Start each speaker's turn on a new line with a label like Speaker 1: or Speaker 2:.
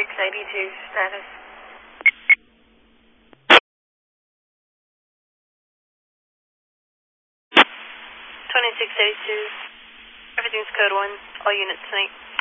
Speaker 1: status. 2682, everything's code 1, all units tonight.